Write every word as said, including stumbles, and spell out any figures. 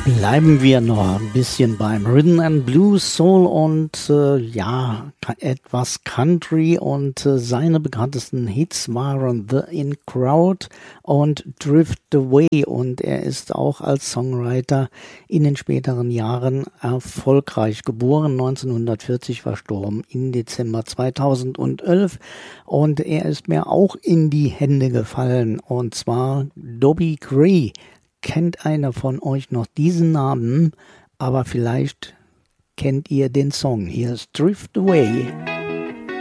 Bleiben wir noch ein bisschen beim Rhythm and Blues, Soul und äh, ja, etwas Country, und äh, seine bekanntesten Hits waren The In Crowd und Drift Away, und er ist auch als Songwriter in den späteren Jahren erfolgreich. Geboren neunzehnhundertvierzig, verstorben im Dezember zweitausendelf, und er ist mir auch in die Hände gefallen, und zwar Dobie Gray. Kennt einer von euch noch diesen Namen? Aber vielleicht kennt ihr den Song. Hier ist Drift Away.